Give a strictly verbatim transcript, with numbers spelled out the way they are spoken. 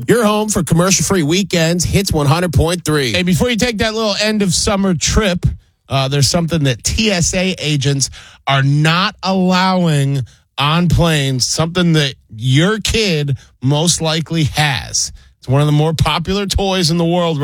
Your home for commercial-free weekends, Hits one hundred point three. Hey, before you take that little end-of-summer trip, uh, there's something that T S A agents are not allowing on planes, something that your kid most likely has. It's one of the more popular toys in the world